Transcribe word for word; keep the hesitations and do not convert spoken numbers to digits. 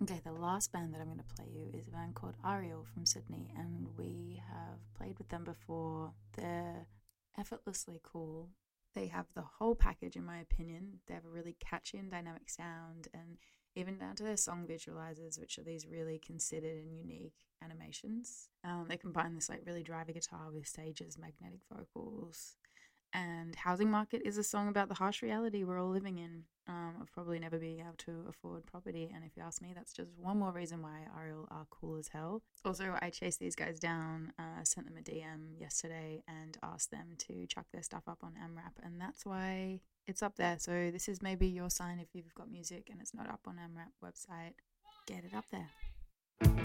Okay, the last band that I'm going to play you is a band called Ariel from Sydney, and we have played with them before. They're effortlessly cool. They have the whole package, in my opinion. They have a really catchy and dynamic sound, and even down to their song visualizers, which are these really considered and unique animations. Um, they combine this like really drivey guitar with Sage's magnetic vocals. And Housing Market is a song about the harsh reality we're all living in, um, of probably never being able to afford property. And if you ask me, that's just one more reason why Ariel are cool as hell. Also, I chased these guys down, uh, sent them a D M yesterday and asked them to chuck their stuff up on AmRap, and that's why it's up there. So this is maybe your sign if you've got music and it's not up on AmRap website. Get it up there.